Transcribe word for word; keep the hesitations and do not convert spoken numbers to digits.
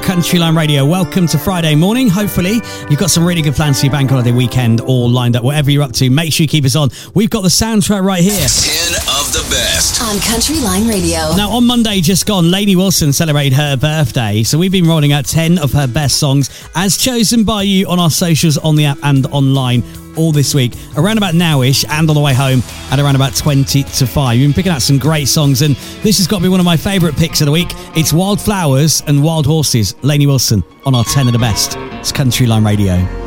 Country Line Radio. Welcome to Friday morning. Hopefully, you've got some really good plans for your bank holiday weekend all lined up. Whatever you're up to, make sure you keep us on. We've got the soundtrack right here. ten of the best on Country Line Radio. Now, on Monday just gone, Lainey Wilson celebrated her birthday. So we've been rolling out ten of her best songs as chosen by you on our socials, on the app and online all this week. Around about nowish and on the way home at around about twenty to five. We've been picking out some great songs, and this has got to be one of my favourite picks of the week. It's Wildflowers and Wild Horses, Lainey Wilson on our ten of the best. It's Country Line Radio.